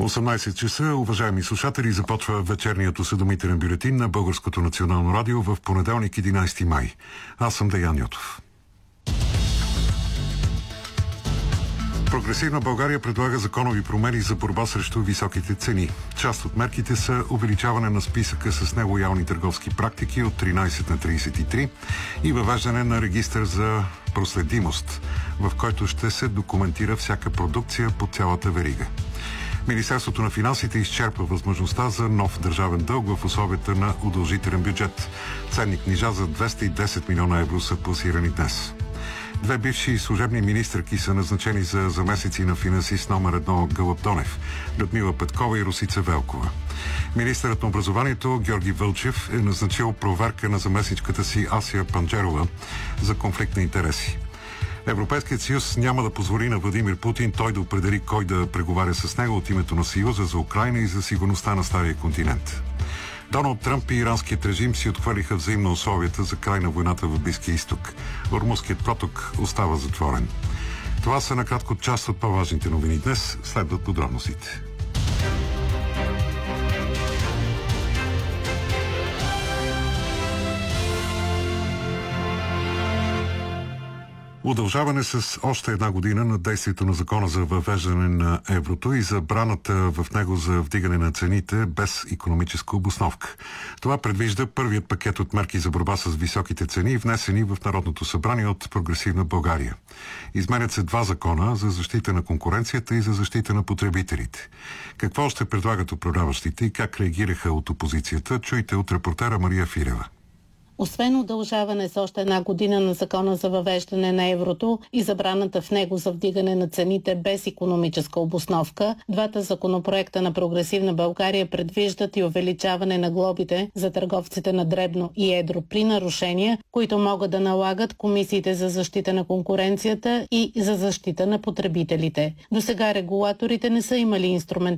18 часа, уважаеми слушатели, започва вечерният осведомителен бюлетин на Българското национално радио в понеделник 11 май. Аз съм Деян Йотов. Прогресивна България предлага законови промени за борба срещу високите цени. Част от мерките са увеличаване на списъка с нелоялни търговски практики от 13 на 33 и въвеждане на регистър за проследимост, в който ще се документира всяка продукция по цялата верига. Министерството на финансите изчерпва възможността за нов държавен дълг в условията на удължителен бюджет. Ценни книжа за 210 милиона евро са пласирани днес. Две бивши служебни министърки са назначени за заместници на финансист номер 1 Гълъб Донев, Людмила Петкова и Росица Велкова. Министърът на образованието Георги Вълчев е назначил проверка на заместничката си Асия Панджерова за конфликт на интереси. Европейският съюз няма да позволи на Владимир Путин той да определи кой да преговаря с него от името на Съюза за Украйна и за сигурността на Стария континент. Доналд Тръмп и иранският режим си отхвърлиха взаимно условията за край на войната в Близкия изток. Ормузският проток остава затворен. Това са накратко част от по-важните новини днес. Следват подробностите. Удължаване с още една година на действието на закона за въвеждане на еврото и забраната в него за вдигане на цените без икономическа обосновка. Това предвижда първият пакет от мерки за борба с високите цени, внесени в Народното събрание от Прогресивна България. Изменят се два закона за защита на конкуренцията и за защита на потребителите. Какво ще предлагат управляващите и как реагираха от опозицията, чуйте от репортера Мария Филева. Освен удължаване с още една година на закона за въвеждане на еврото и забраната в него за вдигане на цените без икономическа обосновка, двата законопроекта на Прогресивна България предвиждат и увеличаване на глобите за търговците на дребно и едро при нарушения, които могат да налагат комисиите за защита на конкуренцията и за защита на потребителите. Досега регулаторите не са имали инструментариум